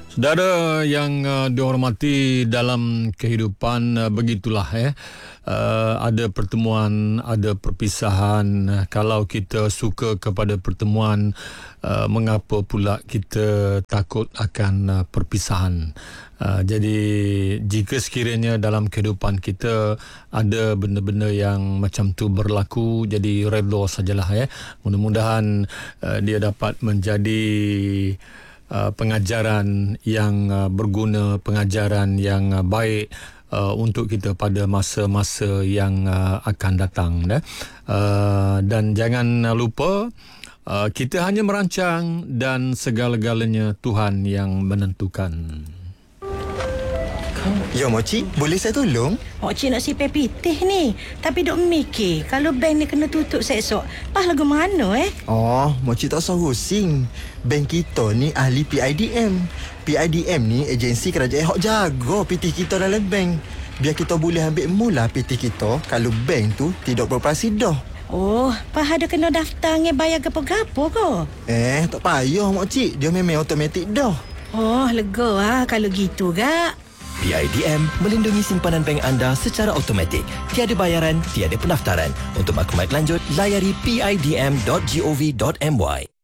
Saudara yang dihormati dalam kehidupan, begitulah ada pertemuan, ada perpisahan. Kalau kita suka kepada pertemuan, mengapa pula kita takut akan perpisahan? Jadi jika sekiranya dalam kehidupan kita ada benda-benda yang macam tu berlaku, jadi redha sajalah. Mudah-mudahan dia dapat menjadi pengajaran yang berguna, pengajaran yang baik untuk kita pada masa-masa yang akan datang. Dan jangan lupa, kita hanya merancang dan segala-galanya Tuhan yang menentukan. Ya, Moci, boleh saya tolong? Moci nak sipir pitih ni. Tapi duk mikir, kalau bank ni kena tutup esok, pas lagu mana Oh, Moci tak usah rusing. Bank kita ni ahli PIDM. PIDM ni agensi kerajaan hok jaga pitih kita dalam bank. Biar kita boleh ambil mula pitih kita kalau bank tu tidak beroperasi dah. Oh, pas ada kena daftar bayar gapo-gapo ke? Tak payah, Moci. Dia memang automatik dah. Oh, lega kalau gitu gak. PIDM melindungi simpanan bank anda secara automatik. Tiada bayaran, tiada pendaftaran. Untuk maklumat lanjut, layari pidm.gov.my.